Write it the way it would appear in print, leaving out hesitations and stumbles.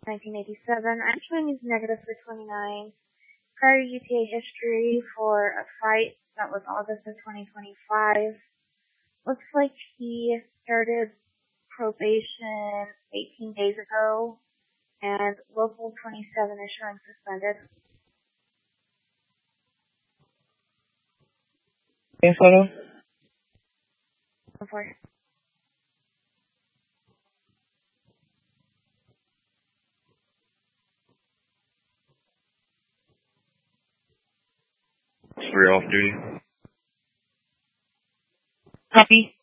1987. I'm showing he's negative for 29. Prior UTA history for a fight that was August of 2025. Looks like he started probation 18 days ago, and local 27 is showing suspended. Photo? Before. We're off duty. Copy.